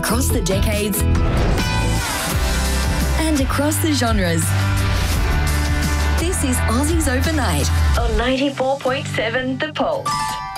across the decades and across the genres. This is Aussies Overnight on 94.7 The Pulse.